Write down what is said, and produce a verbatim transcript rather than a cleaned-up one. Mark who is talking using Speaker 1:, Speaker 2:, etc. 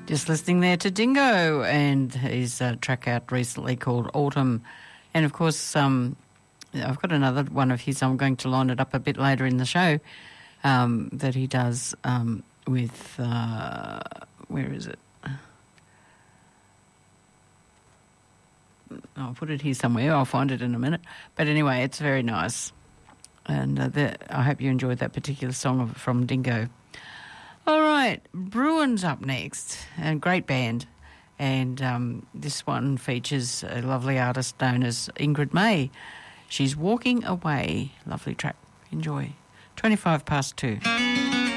Speaker 1: Just listening there to Dingo and his uh, track out recently called Autumn. And, of course, um, I've got another one of his. I'm going to line it up a bit later in the show um, that he does um, with, uh, where is it? I'll put it here somewhere. I'll find it in a minute. But anyway, it's very nice. And uh, the, I hope you enjoyed that particular song of, from Dingo. All right, Bruins up next, a great band, and um, this one features a lovely artist known as Ingrid May. She's Walking Away. Lovely track. Enjoy. twenty-five past two.